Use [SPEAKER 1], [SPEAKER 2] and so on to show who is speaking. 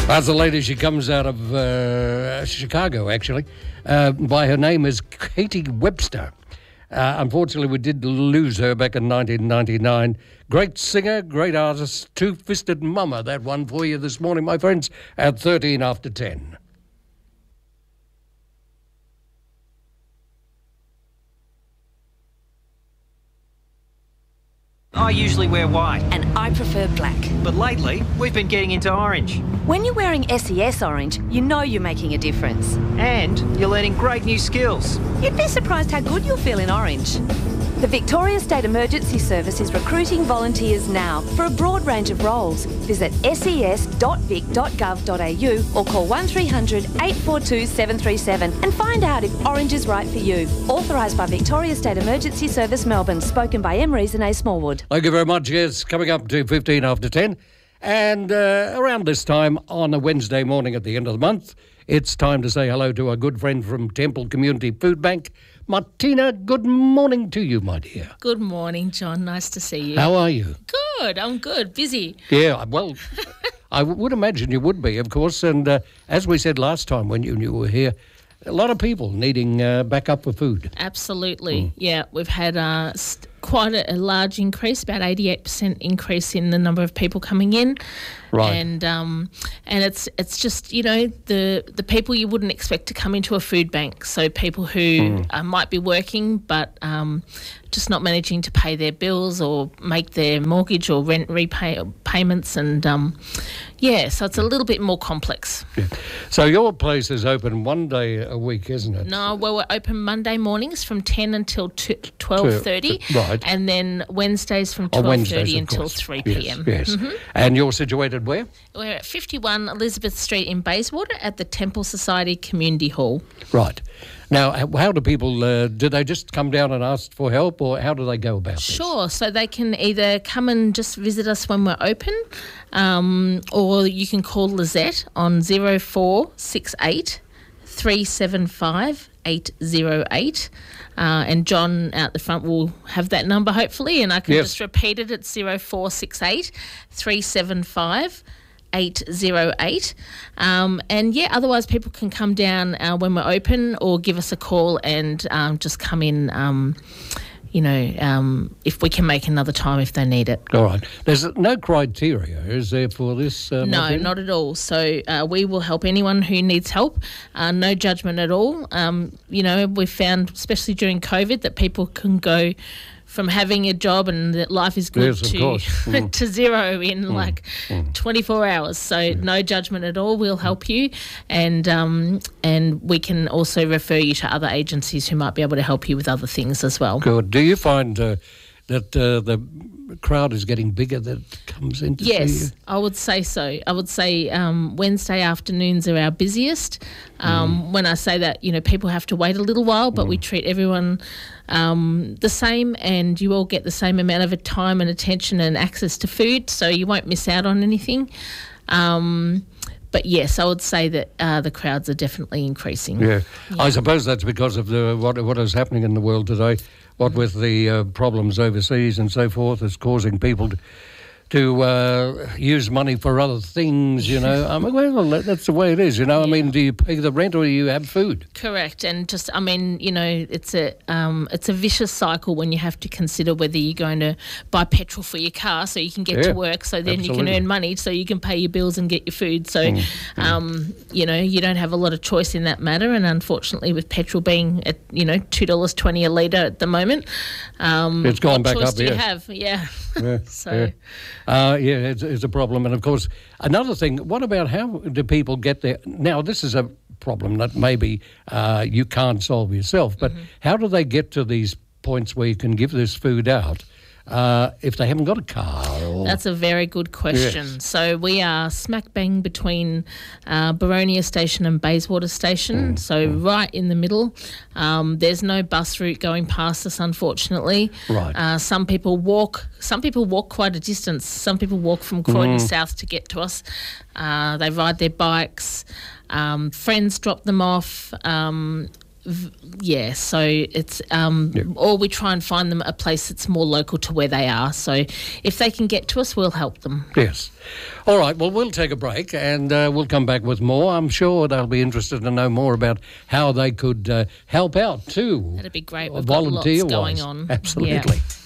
[SPEAKER 1] That's a lady. She comes out of Chicago, actually. By her name is Katie Webster. Unfortunately, we did lose her back in 1999. Great singer, great artist, two-fisted mama. That one for you this morning, my friends, at 13 after 10.
[SPEAKER 2] I usually wear white.
[SPEAKER 3] And I prefer black.
[SPEAKER 2] But lately, we've been getting into orange.
[SPEAKER 3] When you're wearing SES orange, you know you're making a difference.
[SPEAKER 2] And you're learning great new skills.
[SPEAKER 3] You'd be surprised how good you'll feel in orange. The Victoria State Emergency Service is recruiting volunteers now for a broad range of roles. Visit ses.vic.gov.au or call 1300 842 737 and find out if orange is right for you. Authorised by Victoria State Emergency Service Melbourne. Spoken by M. Rees and A. Smallwood.
[SPEAKER 1] Thank you very much. Yes, coming up to 15 after 10. And around this time on a Wednesday morning at the end of the month, it's time to say hello to our good friend from Temple Community Food Bank, Martina. Good morning to you, my dear.
[SPEAKER 4] Good morning, John. Nice to see you.
[SPEAKER 1] How are you?
[SPEAKER 4] Good. I'm good. Busy.
[SPEAKER 1] Yeah, well, I would imagine you would be, of course. And as we said last time when you were here, a lot of people needing backup for food.
[SPEAKER 4] Absolutely. Yeah, we've had quite a large increase, about 88% increase in the number of people coming in.
[SPEAKER 1] Right.
[SPEAKER 4] And it's just, you know, the people you wouldn't expect to come into a food bank. So people who might be working but just not managing to pay their bills or make their mortgage or rent payments, and so it's a little bit more complex.
[SPEAKER 1] Yeah. So your place is open one day a week, isn't it?
[SPEAKER 4] No, well, we're open Monday mornings from 10 until 12:30.
[SPEAKER 1] Right.
[SPEAKER 4] And then Wednesdays from 12:30 until 3 p.m.
[SPEAKER 1] Yes. Mm-hmm. And you're situated where?
[SPEAKER 4] We're at 51 Elizabeth Street in Bayswater at the Temple Society Community Hall.
[SPEAKER 1] Right. Now, how do people, do they just come down and ask for help, or how do they go about this?
[SPEAKER 4] Sure. So they can either come and just visit us when we're open, or you can call Lizette on 0468 375 808. And John out the front will have that number, hopefully, and I can just repeat it. It's 0468 375 808. Otherwise people can come down when we're open, or give us a call and just come in, if we can make another time if they need it.
[SPEAKER 1] All right. There's no criteria, is there, for this?
[SPEAKER 4] No, not at all. So we will help anyone who needs help. No judgment at all. We've found, especially during COVID, that people can go from having a job and that life is good to zero in 24 hours. So no judgment at all. We'll help you, and we can also refer you to other agencies who might be able to help you with other things as well.
[SPEAKER 1] Good. Do you find that the crowd is getting bigger that comes in to see you?
[SPEAKER 4] Yes, I would say so. I would say Wednesday afternoons are our busiest. When I say that, people have to wait a little while, but we treat everyone the same, and you all get the same amount of time and attention and access to food, so you won't miss out on anything. But yes, I would say that the crowds are definitely increasing.
[SPEAKER 1] Yeah. I suppose that's because of what is happening in the world today. What with the problems overseas and so forth is causing people to use money for other things, I mean, well, that's the way it is, I mean, do you pay the rent or do you have food?
[SPEAKER 4] Correct. And just, it's a vicious cycle when you have to consider whether you're going to buy petrol for your car so you can get to work, so then you can earn money so you can pay your bills and get your food. So, you don't have a lot of choice in that matter. And unfortunately, with petrol being at, $2.20 a litre at the moment,
[SPEAKER 1] it's gone back up.
[SPEAKER 4] What choice do you have? Yeah.
[SPEAKER 1] It's a problem. And, of course, another thing, what about how do people get there? Now, this is a problem that maybe you can't solve yourself, but how do they get to these points where you can give this food out if they haven't got a car?
[SPEAKER 4] That's a very good question. Yes. So we are smack bang between Boronia Station and Bayswater Station, right in the middle. There's no bus route going past us, unfortunately.
[SPEAKER 1] Right.
[SPEAKER 4] Some people walk quite a distance. Some people walk from Croydon South to get to us. They ride their bikes. Friends drop them off. So it's or we try and find them a place that's more local to where they are. So if they can get to us, we'll help them.
[SPEAKER 1] Yes. All right, well, we'll take a break and we'll come back with more. I'm sure they'll be interested to know more about how they could help out too.
[SPEAKER 4] That'd be great. We've got lots going on.
[SPEAKER 1] Absolutely.
[SPEAKER 4] Yeah.